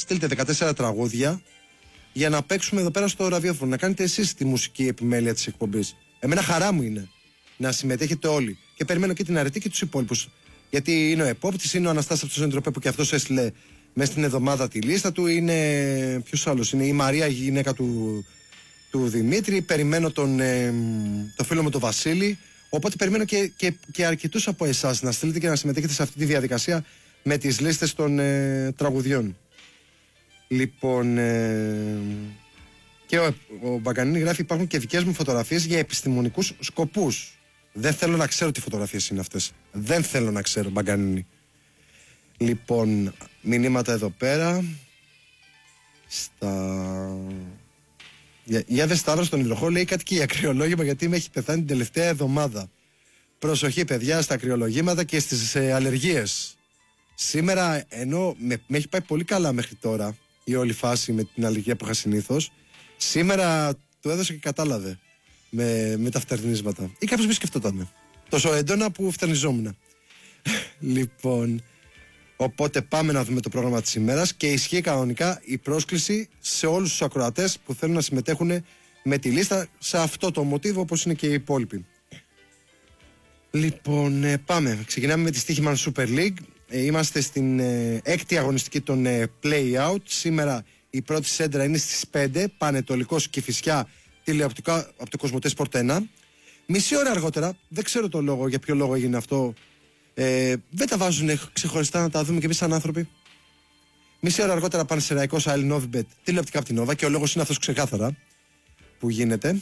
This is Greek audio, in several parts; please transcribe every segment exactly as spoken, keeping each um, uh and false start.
στείλτε δεκατέσσερα τραγούδια για να παίξουμε εδώ πέρα στο ραδιόφωνο. Να κάνετε εσείς τη μουσική επιμέλεια της εκπομπής. Εμένα χαρά μου είναι να συμμετέχετε όλοι. Και περιμένω και την Αρετή και τους υπόλοιπους. Γιατί είναι ο επόπτης, είναι ο Αναστάσης από το Σεντροπέ που και αυτός έστειλε μέσα στην εβδομάδα τη λίστα του. Είναι. Ποιος άλλος είναι, η Μαρία, η γυναίκα του, του Δημήτρη. Περιμένω τον ε, το φίλο μου τον Βασίλη. Οπότε περιμένω και, και, και αρκετούς από εσάς να στείλετε και να συμμετέχετε σε αυτή τη διαδικασία με τις λίστες των ε, τραγουδιών. Λοιπόν. Ε, και ο, ο Μπαγκανίνη γράφει: υπάρχουν και δικές μου φωτογραφίες για επιστημονικούς σκοπούς. Δεν θέλω να ξέρω τι φωτογραφίες είναι αυτές. Δεν θέλω να ξέρω, Μπαγκανίνη. Λοιπόν, μηνύματα εδώ πέρα. Στα. Για, για δε Σταύρο στον υδροχό λέει κάτι και για κρυολόγημα, γιατί με έχει πεθάνει την τελευταία εβδομάδα. Προσοχή, παιδιά, στα κρυολογήματα και στις ε, αλλεργίες. Σήμερα, ενώ με, με έχει πάει πολύ καλά μέχρι τώρα η όλη φάση με την αλλεργία που είχα συνήθως, σήμερα το έδωσε και κατάλαβε με, με τα φτερνίσματα. Ή κάποιος μη σκεφτόταν. Τόσο έντονα που φτερνιζόμουν. Λοιπόν, οπότε πάμε να δούμε το πρόγραμμα της ημέρας και ισχύει κανονικά η πρόσκληση σε όλους τους ακροατές που θέλουν να συμμετέχουν με τη λίστα σε αυτό το μοτίβο, όπως είναι και οι υπόλοιποι. Λοιπόν, ε, πάμε. Ξεκινάμε με τη Στοίχημαν Super League. Ε, είμαστε στην ε, έκτη αγωνιστική των ε, Play-Out. Σήμερα η πρώτη σέντρα είναι στις πέντε. Πανετολικός Κηφισιά, τηλεοπτικά από το Κοσμοτέ Sport ένα. Μισή ώρα αργότερα, δεν ξέρω το λόγο, για ποιο λόγο έγινε αυτό. Ε, δεν τα βάζουν ξεχωριστά να τα δούμε και εμείς σαν άνθρωποι. Μισή ώρα αργότερα Πανσεραϊκός ΑΕΛ Νόβιμπετ, τηλεοπτικά από την Νόβα, και ο λόγος είναι αυτός ξεκάθαρα που γίνεται.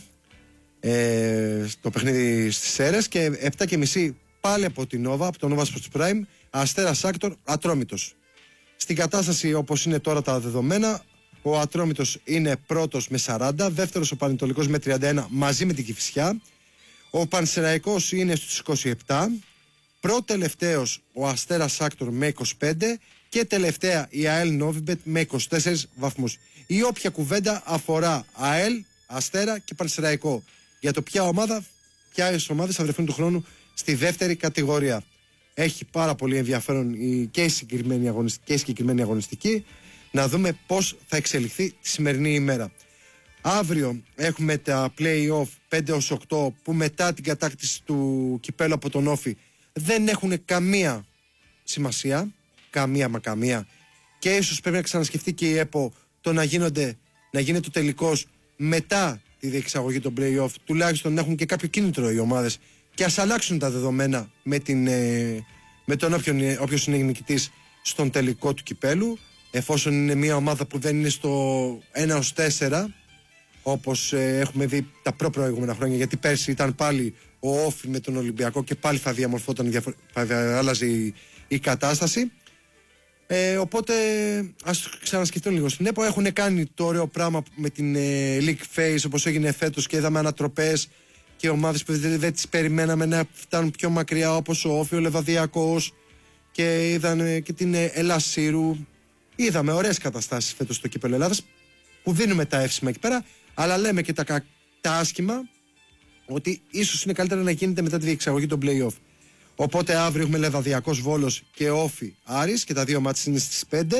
Ε, το παιχνίδι στις Σέρρες. Και επτά και μισή πάλι από την Νόβα, από το Nova Sports Prime, Αστέρας Άκτορ, Ατρόμητος. Στην κατάσταση όπως είναι τώρα τα δεδομένα, ο Ατρόμητος είναι πρώτος με σαράντα, δεύτερος ο Πανετολικός με τριάντα ένα μαζί με την Κηφισιά. Ο Πανσεραϊκός είναι στους είκοσι επτά, προτελευταίος ο Αστέρας Άκτορ με είκοσι πέντε και τελευταία η ΑΕΛ Νόβιμπετ με είκοσι τέσσερις βαθμούς. Η όποια κουβέντα αφορά ΑΕΛ, Αστέρα και Πανσεραϊκό. Για το ποια ομάδα, ποιες ομάδες θα βρεθούν του χρόνου στη δεύτερη κατηγορία. Έχει πάρα πολύ ενδιαφέρον η, και, η συγκεκριμένη αγωνιστική, και η συγκεκριμένη αγωνιστική. Να δούμε πώς θα εξελιχθεί τη σημερινή ημέρα. Αύριο έχουμε τα play-off πέντε έως οκτώ που μετά την κατάκτηση του κυπέλου από τον Όφη δεν έχουν καμία σημασία. Καμία μα καμία. Και ίσως πρέπει να ξανασκεφτεί και η ΕΠΟ το να, γίνονται, να γίνεται ο τελικός μετά τη διεξαγωγή των play-off. Τουλάχιστον να έχουν και κάποιο κίνητρο οι ομάδες και ας αλλάξουν τα δεδομένα με, την, ε, με τον όποιον, όποιος είναι νικητής στον τελικό του κυπέλου, εφόσον είναι μια ομάδα που δεν είναι στο ένα έως τέσσερα όπως ε, έχουμε δει τα προ-προηγούμενα χρόνια, γιατί πέρσι ήταν πάλι ο Όφη με τον Ολυμπιακό και πάλι θα διαμορφώταν, θα άλλαζε η, η κατάσταση. Ε, οπότε ας ξανασκεφτούν λίγο. Στην ΕΠΟ έχουν κάνει το ωραίο πράγμα με την ε, League Phase όπως έγινε φέτος και είδαμε ανατροπές και ομάδες που δεν, δεν τις περιμέναμε να φτάνουν πιο μακριά, όπως ο Όφη, ο Λεβαδιακός, και είδαν και την ε, Ελλάς Σύρου. Είδαμε ωραίες καταστάσεις φέτος στο κύπελλο Ελλάδας που δίνουμε τα εύσημα εκεί πέρα, αλλά λέμε και τα, τα άσχημα ότι ίσως είναι καλύτερα να γίνεται μετά τη διεξαγωγή των play-off. Οπότε αύριο έχουμε Λεβαδιακός Βόλος και Όφη Άρης και τα δύο μάτς είναι στις πέντε.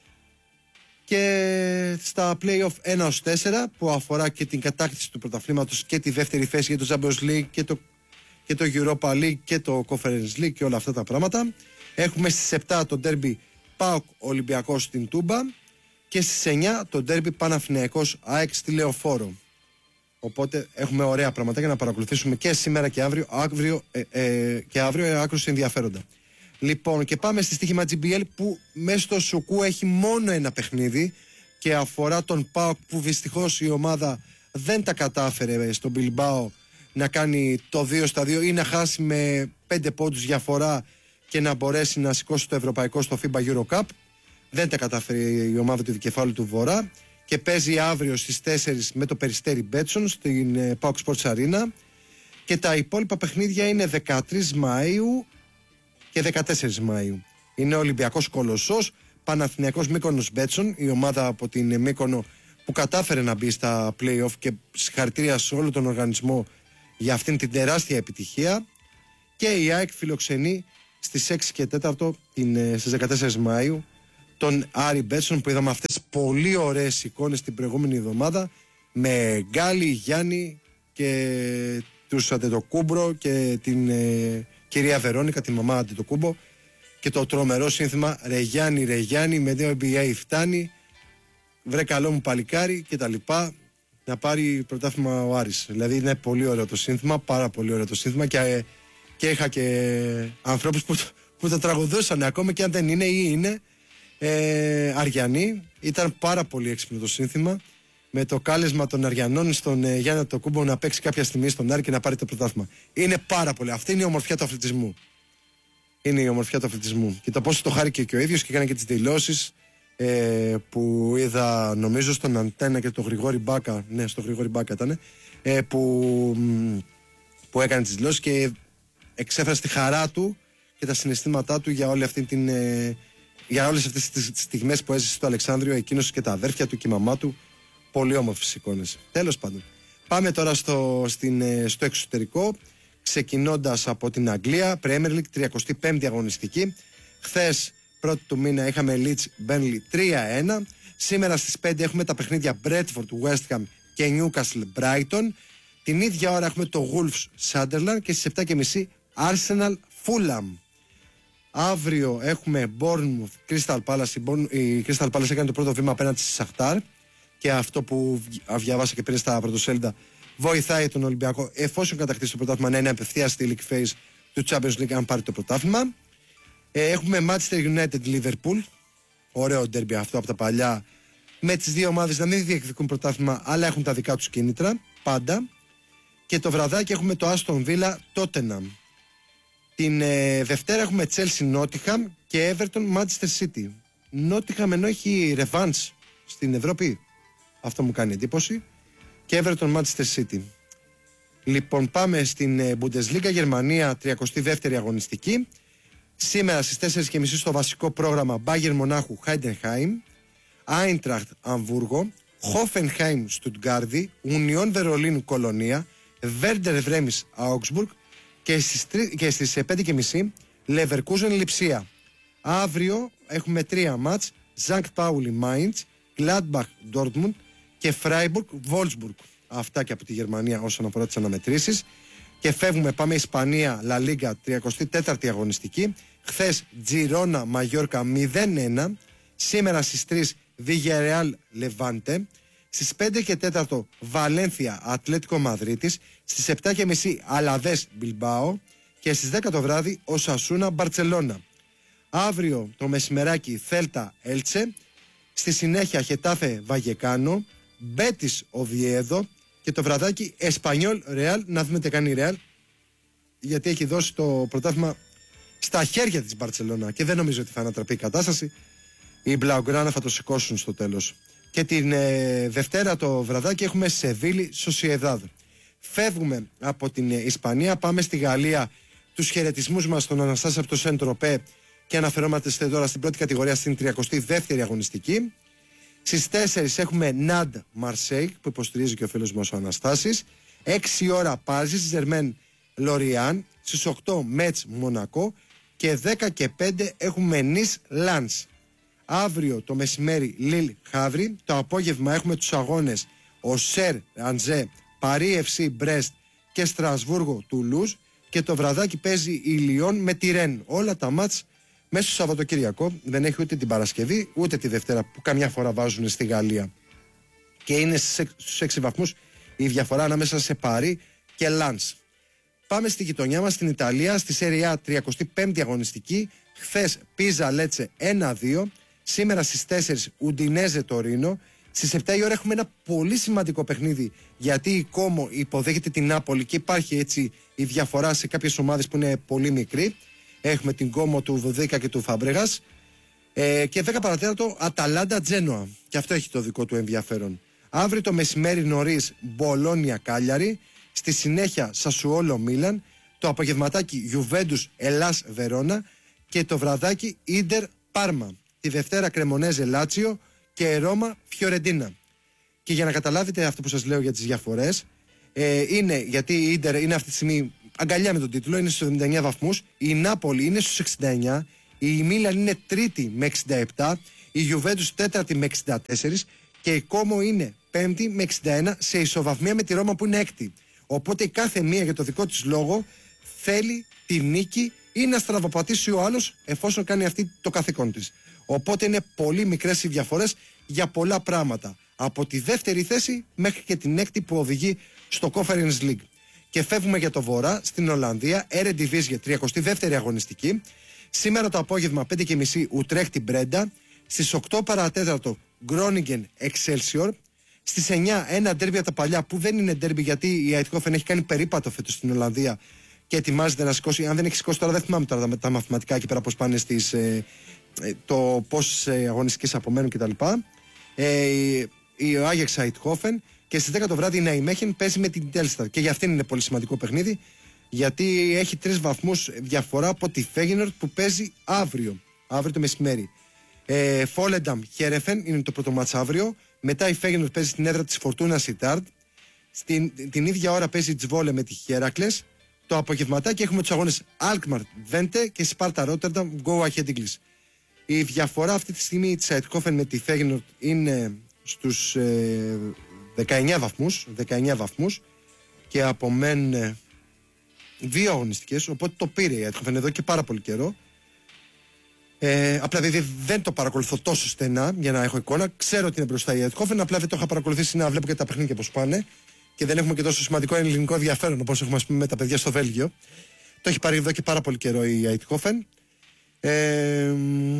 Και στα play-off ένα έως τέσσερα που αφορά και την κατάκτηση του πρωταθλήματος και τη δεύτερη θέση για το Champions League και το, και το Europa League και το Conference League και όλα αυτά τα πράγματα. Έχουμε στις επτά το derby ΠΑΟΚ Ολυμπιακός στην Τούμπα και στις εννιά το derby Παναθηναϊκός ΑΕΚ στη Λεωφόρο. Οπότε έχουμε ωραία πράγματα για να παρακολουθήσουμε και σήμερα και αύριο, αύριο ε, ε, και αύριο ε, άκρως ενδιαφέροντα. Λοιπόν, και πάμε στη στοίχημα τζι μπι ελ που μέσα στο Σουκού έχει μόνο ένα παιχνίδι και αφορά τον ΠΑΟΚ, που δυστυχώς η ομάδα δεν τα κατάφερε στον Μπιλμπάο να κάνει το δύο στα δύο ή να χάσει με πέντε πόντους διαφορά και να μπορέσει να σηκώσει το ευρωπαϊκό στο φίμπα Euro Cup. Δεν τα κατάφερε η ομάδα του δικεφάλου του Βορρά και παίζει αύριο στις τέσσερις με το Περιστέρι Μπέτσον στην ΠΑΟΚ Sports Arena. Και τα υπόλοιπα παιχνίδια είναι δεκατρείς Μαΐου και δεκατέσσερις Μαΐου. Είναι ο Ολυμπιακός Κολοσσός, Παναθηναϊκός Μύκονος Μπέτσον, η ομάδα από την Μύκονο που κατάφερε να μπει στα play-off, και συγχαρητήρια σε όλο τον οργανισμό για αυτήν την τεράστια επιτυχία. Και η ΑΕΚ φιλοξενεί στις έξι και τέσσερα την, στις δεκατέσσερις Μαΐου τον Άρη Μπέτσον, που είδαμε αυτές πολύ ωραίες εικόνες την προηγούμενη εβδομάδα με Γκάλι, Γιάννη και τους Αντετοκούμπρο και την ε, κυρία Βερόνικα, τη μαμά Αντετοκούμπο, και το τρομερό σύνθημα «Ρε Γιάννη, ρε Γιάννη, με δύο N B A φτάνει, βρε καλό μου παλικάρι» και τα λοιπά, να πάρει πρωτάθλημα ο Άρης. Δηλαδή είναι πολύ ωραίο το σύνθημα, πάρα πολύ ωραίο το σύνθημα, και, και είχα και ανθρώπους που, που το τραγουδούσαν, ακόμα και αν δεν είναι ή είναι ε, Αριανοί. Ήταν πάρα πολύ έξυπνο το σύνθημα, με το κάλεσμα των Αριανών στον ε, Γιάννη Αντετοκούμπο να παίξει κάποια στιγμή στον Άρη και να πάρει το πρωτάθλημα. Είναι πάρα πολύ. Αυτή είναι η ομορφιά του αθλητισμού. Είναι η ομορφιά του αθλητισμού. Και το πόσο το χάρηκε και ο ίδιος και έκανε και τις δηλώσεις ε, που είδα, νομίζω, στον Αντένα και τον Γρηγόρη Μπάκα. Ναι, στον Γρηγόρη Μπάκα ήταν. Ε, που, που έκανε τις δηλώσεις και εξέφρασε τη χαρά του και τα συναισθήματά του για όλη αυτή την. Ε, για όλες αυτές τις στιγμές που έζησε στο Αλεξάνδριο, εκείνος και τα αδέρφια του και η μαμά του. Πολύ όμορφες εικόνες. Τέλος πάντων. Πάμε τώρα στο, στην, στο εξωτερικό, ξεκινώντας από την Αγγλία, Premier League, τριακοστή πέμπτη αγωνιστική. Χθες, πρώτη του μήνα, είχαμε Leeds Burnley τρία ένα. Σήμερα στις πέντε έχουμε τα παιχνίδια Bradford West Ham και Newcastle Brighton. Την ίδια ώρα έχουμε το Wolves Sunderland και στις επτά και μισή Arsenal Fulham. Αύριο έχουμε Bournemouth Crystal Palace. Η Crystal Palace έκανε το πρώτο βήμα απέναντι στη Σαχτάρ, και αυτό που διαβάσα και πριν στα πρωτοσέλιδα βοηθάει τον Ολυμπιακό, εφόσον κατακτήσει το πρωτάθλημα, να είναι απευθείας στη League Phase του Champions League αν πάρει το πρωτάθλημα. Ε, έχουμε Manchester United Liverpool, ωραίο ντέρμπι αυτό από τα παλιά, με τις δύο ομάδες να μην διεκδικούν πρωτάθλημα αλλά έχουν τα δικά τους κίνητρα πάντα. Και το βραδάκι έχουμε το Aston Villa Tottenham. Την ε, Δευτέρα έχουμε Chelsea Nottingham και Everton Manchester City. Nottingham ενώ έχει revanche στην Ευρώπη, αυτό μου κάνει εντύπωση, και Everton Manchester City. Λοιπόν, πάμε στην ε, Bundesliga Γερμανία, τριακοστή δεύτερη αγωνιστική. Σήμερα στις τέσσερις και μισή στο βασικό πρόγραμμα Bayern Μονάχου Heidenheim, Eintracht Αμβούργο, Hoffenheim Στουτγκάρδη, Union Βερολίνου Κολονία, Werder Βρέμις Augsburg και στις, και στις πέντε και μισή Leverkusen Λιψία. Αύριο έχουμε τρία μάτς, Sankt Pauli Mainz, Gladbach Dortmund και Freiburg Wolfsburg. Αυτά και από τη Γερμανία όσον αφορά τις αναμετρήσεις. Και φεύγουμε, πάμε Ισπανία, La Liga, τριακοστή τέταρτη αγωνιστική. Χθες Girona Mallorca μηδέν ένα. Σήμερα στις τρεις Villarreal Levante. Στις πέντε και τέσσερα Βαλένθια Ατλέτικο Μαδρίτης. Στις επτά και μισή Αλαβές Μπιλμπάο. Και στις δέκα το βράδυ Οσασούνα Μπαρτσελώνα. Αύριο το μεσημεράκι Θέλτα Έλτσε. Στη συνέχεια Χετάφε Βαγεκάνο, Μπέτις Οβιέδο και το βραδάκι Εσπανιόλ Ρεάλ. Να δούμε τι κάνει η Ρεάλ, γιατί έχει δώσει το πρωτάθλημα στα χέρια της Μπαρτσελώνα και δεν νομίζω ότι θα ανατραπεί η κατάσταση. Οι Μπλαουγκράνα θα το σηκώσουν στο τέλος. Και την ε, Δευτέρα το βραδάκι έχουμε Σεβίλη Σοσιεδάδ. Φεύγουμε από την ε, Ισπανία, πάμε στη Γαλλία, τους χαιρετισμούς μας στον Αναστάση από το Σεντροπέ, και αναφερόμαστε τώρα στην πρώτη κατηγορία, στην τριακοστή δεύτερη αγωνιστική. Στις τέσσερις έχουμε Ναντ Μαρσέικ, που υποστηρίζει και ο φίλος μας ο Αναστάσης. έξι ώρα Πάζης Ζερμέν Λοριάν. Στις οκτώ Μέτς Μονακό. Και δέκα και πέντε έχουμε Νις Λάνς. Αύριο το μεσημέρι Λίλ Χαύρι. Το απόγευμα έχουμε τους αγώνες Οσέρ Αντζέ, Παρί εφ σι Μπρέστ και Στρασβούργο Τουλούζ. Και το βραδάκι παίζει η Λιόν με τη Ρεν. Όλα τα μάτς μέσα στο Σαββατοκύριακο, δεν έχει ούτε την Παρασκευή ούτε τη Δευτέρα που καμιά φορά βάζουν στη Γαλλία. Και είναι στους έξι βαθμούς η διαφορά ανάμεσα σε Παρί και Λάνς. Πάμε στη γειτονιά μας, στην Ιταλία, στη Σέρια τριακοστή πέμπτη αγωνιστική. Χθες Πίζα Λέτσε ένα δύο. Σήμερα στις τέσσερις Ουντινέζε Τορίνο. Στις επτά η ώρα έχουμε ένα πολύ σημαντικό παιχνίδι, γιατί η Κόμο υποδέχεται την Νάπολη και υπάρχει έτσι η διαφορά σε κάποιες ομάδες που είναι πολύ μικρή. Έχουμε την Κόμο του Βουδίκα και του Φάμπρεγας. Ε, και δέκα παρατέταρτο Αταλάντα Τζένοα. Και αυτό έχει το δικό του ενδιαφέρον. Αύριο το μεσημέρι νωρίς Μπολόνια Κάλιαρη. Στη συνέχεια Σασουόλο Μίλαν. Το απογευματάκι Γιουβέντους Ελλάς Βερόνα. Και το βραδάκι Ίντερ Πάρμα. Τη Δευτέρα Κρεμονέζε Λάτσιο και Ρώμα Φιωρεντίνα. Και για να καταλάβετε αυτό που σας λέω για τις διαφορές, ε, είναι γιατί η Ίντερ είναι αυτή τη στιγμή αγκαλιά με τον τίτλο, είναι στους εβδομήντα εννέα βαθμούς. Η Νάπολη είναι στους εξήντα εννέα. Η Μίλαν είναι τρίτη με εξήντα επτά. η Juventus τέταρτη με εξήντα τέσσερα και η Como είναι πέμπτη με εξήντα ένα σε ισοβαθμία με τη Ρώμα που είναι έκτη. Οπότε η κάθε μία για το δικό της λόγο θέλει τη νίκη ή να στραβοπατήσει ο άλλος εφόσον κάνει αυτή το καθήκον της. Οπότε είναι πολύ μικρές οι διαφορές για πολλά πράγματα. Από τη δεύτερη θέση μέχρι και την έκτη που οδηγεί στο Conference League. Και φεύγουμε για το βορρά, στην Ολλανδία, Eredivisie, τριαντάτη δεύτερη αγωνιστική. Σήμερα το απόγευμα πέντε και μισή Ουτρέχτη Μπρέντα. Στις οκτώ παρατέταρτο Groningen Excelsior. Στις εννιά ένα ντέρμπι από τα παλιά που δεν είναι ντέρμπι γιατί η Eindhoven έχει κάνει περίπατο φέτος στην Ολλανδία και ετοιμάζεται να σηκώσει. Αν δεν έχει σηκώσει τώρα, δεν θυμάμαι τώρα τα, τα μαθηματικά εκεί πέρα πώς πάνε στις, ε, το πόσες ε, αγωνιστικές απομένουν κτλ. Ε, η Ajax Eindhoven. Και στις δέκα το βράδυ η Ναϊμέχεν παίζει με την Telstar. Και για αυτήν είναι πολύ σημαντικό παιχνίδι, γιατί έχει τρεις βαθμούς διαφορά από τη Feyenoord που παίζει αύριο, αύριο το μεσημέρι. Ε, Volendam Heerenveen είναι το πρώτο μάτς αύριο. Μετά η Feyenoord παίζει στην έδρα της Fortuna Sittard. Στην, την ίδια ώρα παίζει η Zwolle με τη Heracles. Το απογευματάκι έχουμε τους αγώνες Alkmaar Twente και Sparta Rotterdam Go Ahead Eagles. Η διαφορά αυτή τη στιγμή της Eindhoven με τη Feyenoord είναι στους ε, δεκαεννιά βαθμούς, δεκαεννιά βαθμούς και απομένουν δύο αγωνιστικές, οπότε το πήρε η Eindhoven εδώ και πάρα πολύ καιρό. Ε, απλά δηλαδή δεν το παρακολουθώ τόσο στενά για να έχω εικόνα. Ξέρω ότι είναι μπροστά η Eindhoven, απλά δεν το είχα παρακολουθήσει να βλέπω και τα παιχνίδια πώς πάνε και δεν έχουμε και τόσο σημαντικό ελληνικό ενδιαφέρον όπως έχουμε ας πούμε με τα παιδιά στο Βέλγιο. Το έχει πάρει εδώ και πάρα πολύ καιρό η Eindhoven. Ε,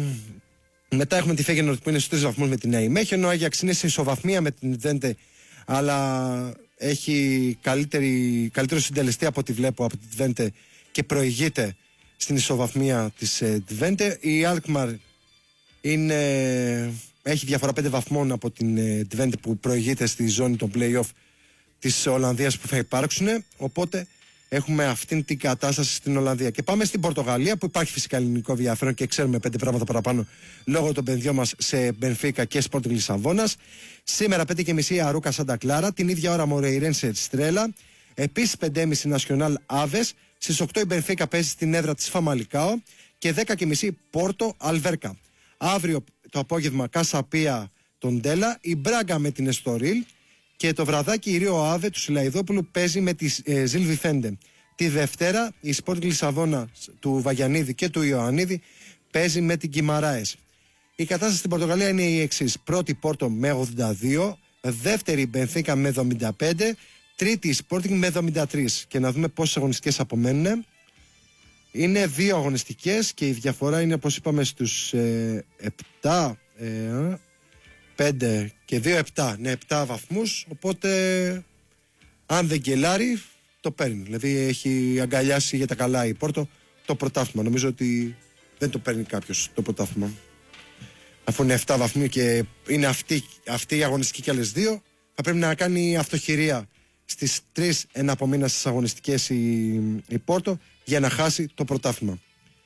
μετά έχουμε τη Feyenoord που είναι στους τρεις βαθμούς με την Nijmegen. Ο Άγιαξ είναι σε ισοβαθμία με την Twente, αλλά έχει καλύτερη, καλύτερο συντελεστή από ό,τι βλέπω από την Twente και προηγείται στην ισοβαθμία της ε, Twente. Η Alkmaar είναι, έχει διαφορά πέντε βαθμών από την ε, Twente που προηγείται στη ζώνη των play-off της Ολλανδίας που θα υπάρξουν. Οπότε έχουμε αυτήν την κατάσταση στην Ολλανδία. Και πάμε στην Πορτογαλία που υπάρχει φυσικά ελληνικό ενδιαφέρον και ξέρουμε πέντε πράγματα παραπάνω λόγω των παιδιών μας σε Μπενφίκα και Sporting Λισαβόνας. Σήμερα πέντε και μισή Αρούκα Σάντα Κλάρα. Την ίδια ώρα Μορεϊρένσε Στρέλα. Επίσης πέντε και μισή Νασιονάλ Άβες. Στις οκτώ η Μπενφίκα παίζει στην έδρα της Φαμαλικάο. Και δέκα και μισή Πόρτο Αλβέρκα. Αύριο το απόγευμα Κασαπία τον Ντέλα. Η Μπράγκα με την Εστορίλ. Και το βραδάκι η Ρίο Άβε του Σιλαϊδόπουλου παίζει με τη ε, Ζιλ Βιθέντε. Τη Δευτέρα η Sporting Λισαβόνα του Βαγιανίδη και του Ιωαννίδη παίζει με την Κιμαράες. Η κατάσταση στην Πορτογαλία είναι η εξής. Πρώτη Πόρτο με ογδόντα δύο, δεύτερη Μπενφίκα με εβδομήντα πέντε, τρίτη Sporting με εβδομήντα τρία. Και να δούμε πόσες αγωνιστικές απομένουν. Είναι δύο αγωνιστικές και η διαφορά είναι όπως είπαμε στους ε, επτά... Ε, πέντε και δύο, επτά. Ναι, επτά βαθμούς. Οπότε, αν δεν γκελάρει, το παίρνει. Δηλαδή, έχει αγκαλιάσει για τα καλά η Πόρτο το πρωτάθλημα. Νομίζω ότι δεν το παίρνει κάποιος το πρωτάθλημα. Αφού είναι επτά βαθμοί και είναι αυτή, αυτή η αγωνιστική και άλλες δύο, θα πρέπει να κάνει αυτοχειρία στις τρεις εναπομείνασες αγωνιστικές η, η Πόρτο για να χάσει το πρωτάθλημα.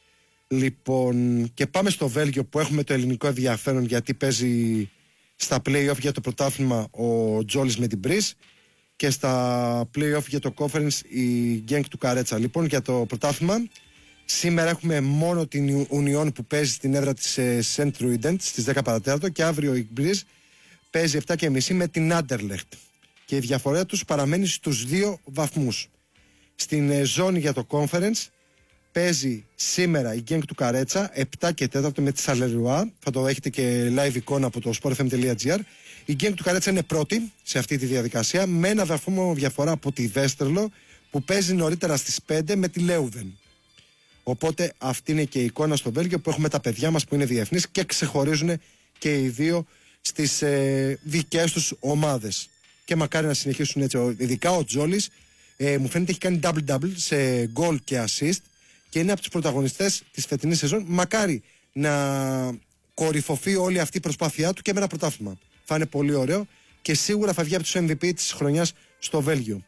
Λοιπόν, και πάμε στο Βέλγιο που έχουμε το ελληνικό ενδιαφέρον γιατί παίζει στα play-off για το πρωτάθλημα ο Τζόλης με την Μπρις και στα play-off για το conference η Γκένκ του Καρέτσα. Λοιπόν, για το πρωτάθλημα σήμερα έχουμε μόνο την Union που παίζει στην έδρα της Σεντ Τρούιντεντ στις δέκα παρατέταρτο και αύριο η Μπρις παίζει επτά και μισή με την Άντερλεχτ και η διαφορά τους παραμένει στους δύο βαθμούς. Στην ζώνη για το conference παίζει σήμερα η Γκένκ του Καρέτσα επτά και τέσσερα με τη Σαλερουά. Θα το έχετε και live εικόνα από το sport f m dot g r. Η Γκένκ του Καρέτσα είναι πρώτη σε αυτή τη διαδικασία με ένα βαθμό διαφορά από τη Βέστερλο που παίζει νωρίτερα στις πέντε με τη Λέουδεν. Οπότε αυτή είναι και η εικόνα στο Βέλγιο που έχουμε τα παιδιά μας που είναι διεθνείς και ξεχωρίζουν και οι δύο στις ε, δικές τους ομάδες. Και μακάρι να συνεχίσουν έτσι. Ειδικά ο Τζόλης ε, μου φαίνεται έχει κάνει double-double σε γκολ και assist. Και είναι από τους πρωταγωνιστές της φετινής σεζόν. Μακάρι να κορυφωθεί όλη αυτή η προσπάθειά του και με ένα πρωτάθλημα. Θα είναι πολύ ωραίο και σίγουρα θα βγει από τους εμ βι πι της χρονιάς στο Βέλγιο.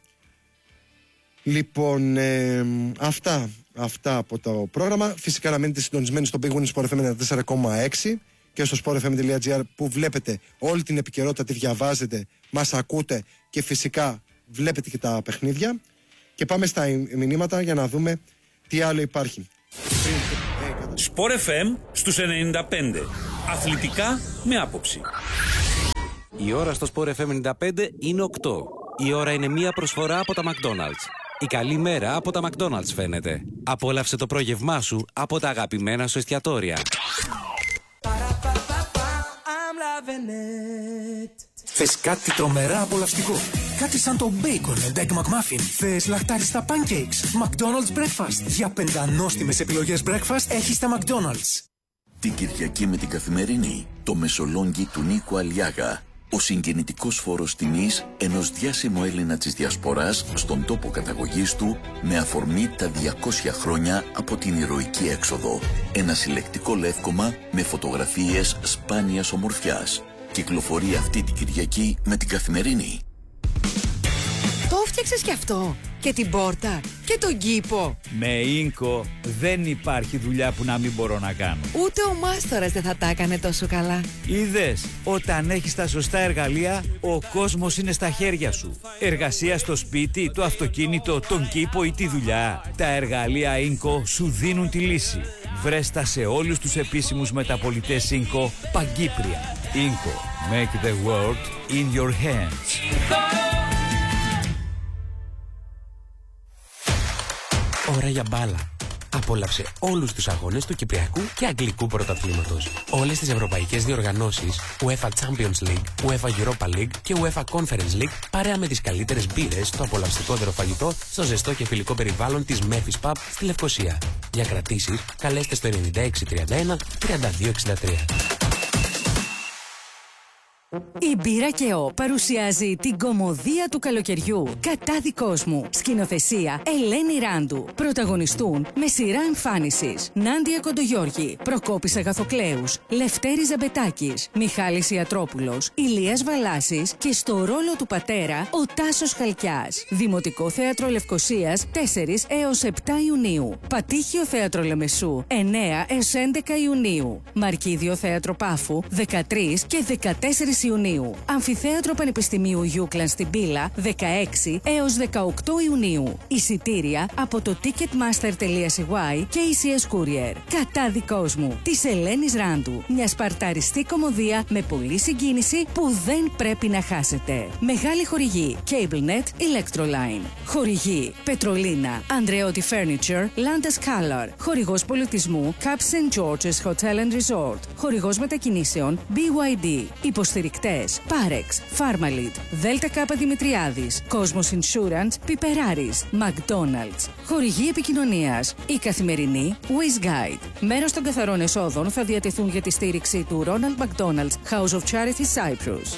Λοιπόν, ε, αυτά, αυτά από το πρόγραμμα. Φυσικά να μείνετε συντονισμένοι στο Big Win Sport εφ εμ ενενήντα τέσσερα κόμμα έξι και στο sport f m dot g r που βλέπετε όλη την επικαιρότητα, τη διαβάζετε, μας ακούτε και φυσικά βλέπετε και τα παιχνίδια. Και πάμε στα μηνύματα για να δούμε τι άλλο υπάρχει. Sport εφ εμ στους ενενήντα πέντε. Αθλητικά με άποψη. Η ώρα στο Sport εφ εμ ενενήντα πέντε είναι οκτώ. Η ώρα είναι μία προσφορά από τα McDonald's. Η καλή μέρα από τα McDonald's φαίνεται. Απόλαυσε το πρόγευμά σου από τα αγαπημένα σου εστιατόρια. Θες κάτι τρομερά απολαυστικό? Κάτι σαν το Bacon and Egg McMuffin? Θες λαχτάριστα pancakes? McDonald's Breakfast. Για πεντανόστιμες επιλογές breakfast έχεις τα McDonald's. Την Κυριακή με την Καθημερινή, το Μεσολόγγι του Νίκου Αλιάγα. Ο συγκινητικός φόρος τιμής ενός διάσημου Έλληνα της Διασποράς στον τόπο καταγωγής του, με αφορμή τα διακόσια χρόνια από την ηρωική έξοδο. Ένα συλλεκτικό λεύκομα με φωτογραφίες σπάνιας ομορφιάς. Κυκλοφορεί αυτή την Κυριακή με την Καθημερινή. Το φτιάξες κι αυτό? Και την πόρτα? Και τον κήπο? Με Ίνκο δεν υπάρχει δουλειά που να μην μπορώ να κάνω. Ούτε ο μάστορας δεν θα τα έκανε τόσο καλά. Είδες, όταν έχεις τα σωστά εργαλεία, ο κόσμος είναι στα χέρια σου. Εργασία στο σπίτι, το αυτοκίνητο, τον κήπο ή τη δουλειά. Τα εργαλεία Ίνκο σου δίνουν τη λύση. Βρες τα σε όλους τους επίσημους μεταπολιτές Ίνκο παγκύπρια. Ίνκο, make the world in your hands. Ώρα για μπάλα. Απόλαυσε όλους τους αγώνες του Κυπριακού και Αγγλικού Πρωταθλήματος. Όλες τις ευρωπαϊκές διοργανώσεις, UEFA Champions League, UEFA Europa League και UEFA Conference League, παρέα με τις καλύτερες μπύρες, το απολαυστικότερο φαγητό, στο ζεστό και φιλικό περιβάλλον της Memphis Pub στη Λευκοσία. Για κρατήσεις, καλέστε στο ενενήντα έξι τριάντα ένα τριάντα δύο εξήντα τρία. Η Μπύρα και Ο παρουσιάζει την κωμωδία του καλοκαιριού. Κατάδικος μου. Σκηνοθεσία Ελένη Ράντου. Πρωταγωνιστούν με σειρά εμφάνισης Νάντια Κοντογιώργη, Προκόπης Αγαθοκλέους, Λευτέρης Ζαμπετάκης, Μιχάλης Ιατρόπουλος, Ηλίας Βαλάσης και στο ρόλο του πατέρα ο Τάσος Χαλκιάς. Δημοτικό Θέατρο Λευκοσίας τέσσερις έως επτά Ιουνίου. Πατήχιο Θέατρο Λεμεσού εννέα έως έντεκα Ιουνίου. Μαρκίδιο Θέατρο Πάφου δεκατρείς και δεκατέσσερις Ιουνίου. Αμφιθέατρο Πανεπιστημίου Γιούκλαν στην Πύλα δεκαέξι έως δεκαοκτώ Ιουνίου. Εισιτήρια από το ticketmaster τελεία c y και ι σι ες Courier. Κατάδικος μου της Ελένης Ράντου. Μια σπαρταριστή κωμωδία με πολλή συγκίνηση που δεν πρέπει να χάσετε. Μεγάλη χορηγή CableNet Electroline. Χορηγή Πετρολίνα, Andreotti Furniture, Landes Color. Χορηγός πολιτισμού Cap Saint George's Hotel and Resort. Χορηγός μετακινήσεων μπι γουάι ντι. Υποστηρικτές Parex, Pharmalid, Δέλτα Κάπα Δημητριάδης, Cosmos Insurance, Πιπεράρης, McDonald's. Χορηγή επικοινωνίας Η Καθημερινή, Wiz Guide. Μέρος των καθαρών εσόδων θα διατεθούν για τη στήριξη του Ronald McDonald's House of Charity Cyprus.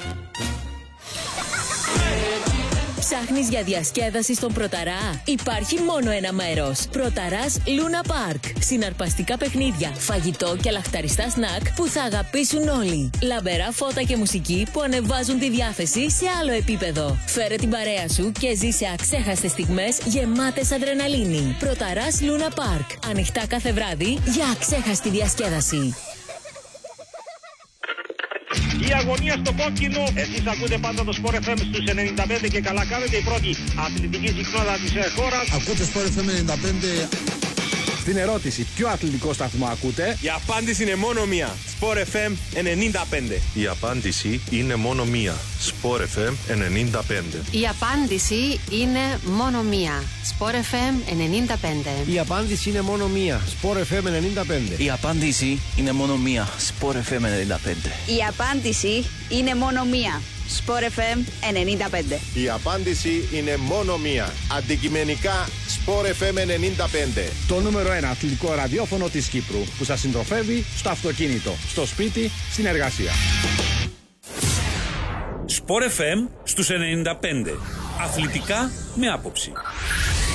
Ψάχνεις για διασκέδαση στον Πρωταρά? Υπάρχει μόνο ένα μέρος. Πρωταράς Luna Park. Συναρπαστικά παιχνίδια, φαγητό και λαχταριστά σνακ που θα αγαπήσουν όλοι. Λαμπερά φώτα και μουσική που ανεβάζουν τη διάθεση σε άλλο επίπεδο. Φέρε την παρέα σου και ζήσε αξέχαστες στιγμές γεμάτες αδρεναλίνη. Πρωταράς Luna Park. Ανοιχτά κάθε βράδυ για αξέχαστη διασκέδαση. Η αγωνία στο κόκκινο. Εσείς ακούτε πάντα το Sport εφ εμ στους ενενήντα πέντε και καλά κάνετε, η πρώτη αθλητική συχνότητα της χώρας. Ακούτε Sport εφ εμ ενενήντα πέντε. Στην ερώτηση ποιο αθλητικό σταθμό ακούτε, η απάντηση είναι μόνο μία. Sport εφ εμ ενενήντα πέντε. Η απάντηση είναι μόνο μία. Sport εφ εμ ενενήντα πέντε. Η απάντηση είναι μόνο μία. Sport εφ εμ ενενήντα πέντε. Η απάντηση είναι μόνο μία. Sport εφ εμ ενενήντα πέντε. Η απάντηση είναι μόνο μία. Sport εφ εμ ενενήντα πέντε. Η απάντηση είναι μόνο μία. Sport εφ εμ ενενήντα πέντε. Η απάντηση είναι μόνο μία. Αντικειμενικά Sport εφ εμ ενενήντα πέντε. Το νούμερο ένα αθλητικό ραδιόφωνο της Κύπρου που σας συντροφεύει στο αυτοκίνητο, στο σπίτι, στην εργασία. Sport εφ εμ στους ενενήντα πέντε. Αθλητικά με άποψη.